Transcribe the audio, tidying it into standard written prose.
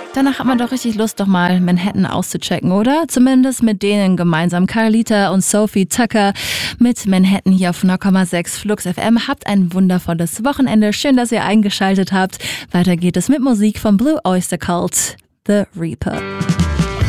Danach hat man doch richtig Lust, doch mal Manhattan auszuchecken, oder? Zumindest mit denen gemeinsam. Carlita und Sophie Tucker mit Manhattan hier auf 0,6 Flux FM. Habt ein wundervolles Wochenende. Schön, dass ihr eingeschaltet habt. Weiter geht es mit Musik vom Blue Oyster Cult, The Reaper.